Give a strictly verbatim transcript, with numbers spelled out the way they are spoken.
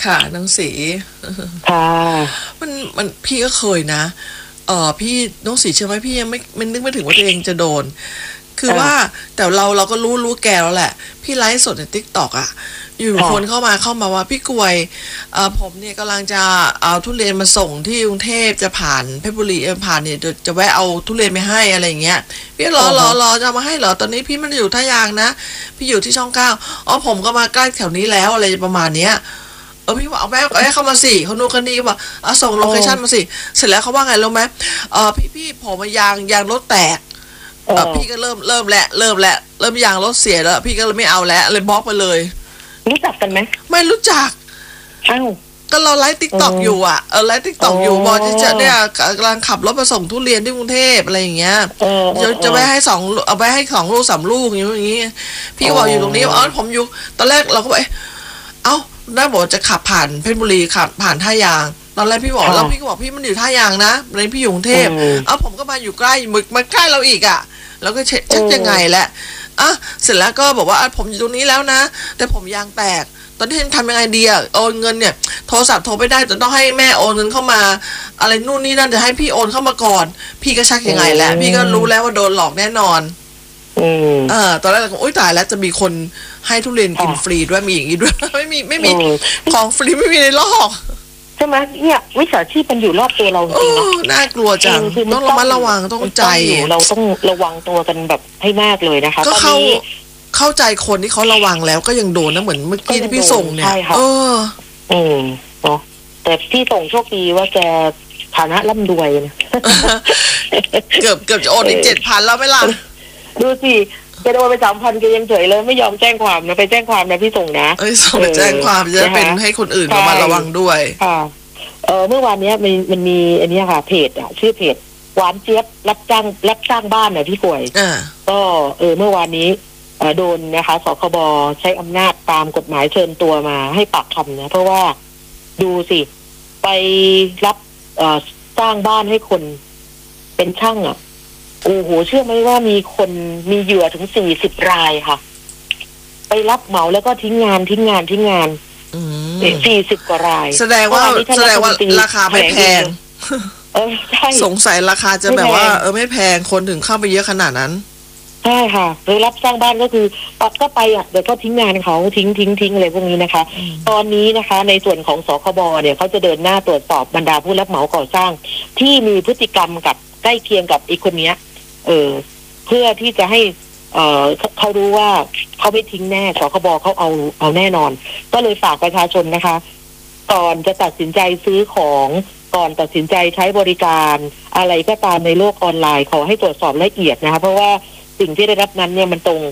ค่ะน้องสีค่ะมันมันพี่ก็เคยนะเออพี่น้องสีเชื่อไหมพี่ยังไม่ไม่นึกไม่ถึงว่าตัวเองจะโดนคือว่าแต่เราเราก็รู้รู้แกแล้วแหละพี่ไลฟ์สดใน ติ๊กต็อก อ่ะอยู่คนเข้ามาเข้ามาว่าพี่กวยเอ่อผมเนี่ยกำลังจะเอาทุเรียนมาส่งที่กรุงเทพจะผ่านเพชรบุรีผ่านเนี่ยจะจะแวะเอาทุเรียนไปให้อะไรอย่างเงี้ยพี่รอรอรอจะมาให้เหรอตอนนี้พี่ไม่ได้อยู่ท่ายางนะพี่อยู่ที่ช่องเก้าอ๋อผมก็มาใกล้แถวนี้แล้วอะไรประมาณเนี้ยเออพี่บอกเอาแม่เอาเข้ามาสิเขาโน้นคนนี้บอกเอาส่งโลเคชั่นมาสิเสร็จแล้วเขาว่าไงรู้ไหมเออพี่พี่ผมยางยางรถแตกเออพี่ก็เริ่มเริ่มแล้วเริ่มแล้วเริ่มยางรถเสียแล้วพี่ก็เลยไม่เอาแล้วเลยบล็อกไปเลยรู้จักกันไหมไม่รู้จักอ้าวก็เราไลฟ์ติ๊กต็อกอยู่อ่ะเออไลฟ์ติ๊กต็อกอยู่บอจะจะเนี่ยกำลังขับรถมาส่งทุเรียนที่กรุงเทพอะไรอย่างเงี้ยจะจะไปให้สองเอาไปให้สองลูกสามลูกอย่างงี้พี่ก็บอกอยู่ตรงนี้อ๋อผมอยู่ตอนแรกเราก็บอกเอ้าน้าบอกจะขับผ่านเพชรบุรีขับผ่านท่ายางตอนแรกพี่บอกแล้วพี่ก็บอกพี่มันอยู่ท่ายางนะเลยพี่อยู่กรุงเทพเอ้าผมก็มาอยู่ใกล้มึกมาใกล้เราอีกอ่ะแล้วก็เช็คยังไงแหละอ่ะเสร็จแล้วก็บอกว่าผมอยู่ตรงนี้แล้วนะแต่ผมยางแตกตอนที่ทำยังไงดีอ่ะโอนเงินเนี่ยโทรศัพท์โทรไม่ได้จะต้องให้แม่โอนเงินเข้ามาอะไรนู่นนี่นั่นจะให้พี่โอนเข้ามาก่อนพี่ก็ชักยังไงแล้วพี่ก็รู้แล้วว่าโดนหลอกแน่นอนเออตอนแรกก็โอ๊ยตายแล้วจะมีคนให้ทุเรียนกินฟรีด้วยมีอย่างนี้ด้วยไม่มีไม่มีของฟรีไม่มีในโลกใช่ไหมเนี่ยวิชาชีพมันอยู่รอบตัวเราจริงๆน่ากลัวจังต้องระมัดระวังต้องใจเราต้องระวังตัวกันแบบให้มากเลยนะคะก็เข้าเข้าใจคนที่เขาระวังแล้วก็ยังโดนนะเหมือนเมื่อกี้ที่พี่ส่งเนี่ยเอออืมเนาะแต่พี่ส่งโชคดีว่าแกฐานะร่ำรวยนะเกือบเกือบจะโอนอีกเจ็ดพันแล้วไม่ล่ะดูสิแกโดนไปสามพันแกยังเฉยเลยไม่ยอมแจ้งความนะไปแจ้งความนะพี่ส่งนะเอ้ยส่งไปแจ้งความจะเป็นให้คนอื่นระมัดระวังด้วยค่ะเออเมื่อวานนี้มันมันมีอันนี้ค่ะเพจอ่ะชื่อเพจหวานเจี๊ยบรับจ้างรับจ้างบ้านน่ะพี่กวยก็เออเมื่อวานนี้โดนนะคะสคบใช้อำนาจตามกฎหมายเชิญตัวมาให้ปากคำนะเพราะว่าดูสิไปรับสร้างบ้านให้คนเป็นช่างอ่ะโอ้โหเชื่อไหมว่ามีคนมีเหยื่อถึงสี่สิบรายค่ะไปรับเหมาแล้วก็ทิ้งงานทิ้งงานทิ้งงานสี่สิบกว่ารายแสดงว่าแสดงว่าราคาไม่แพงเออใช่สงสัยราคาจะแบบว่าเออไม่แพงคนถึงเข้าไปเยอะขนาดนั้นใช่ค่ะโดยรับสร้างบ้านก็คือปัดก็ไปอ่ะเดี๋ยวก็ทิ้งงานเขาทิ้งทิ้งทิ้งอะไรพวกนี้นะคะตอนนี้นะคะในส่วนของสคบเนี่ยเขาจะเดินหน้าตรวจสอบบรรดาผู้รับเหมาก่อสร้างที่มีพฤติกรรมกับใกล้เคียงกับอีกคนเนี้ยเออเพื่อที่จะให้เออเขารู้ว่าเขาไม่ทิ้งแน่สคบเขาเอาเอาแน่นอนก็เลยฝากประชาชนนะคะก่อนจะตัดสินใจซื้อของก่อนตัดสินใจใช้บริการอะไรก็ตามในโลกออนไลน์ขอให้ตรวจสอบละเอียดนะคะเพราะว่าสิ่งที่ได้รับนั้นเนี่ยมันตรง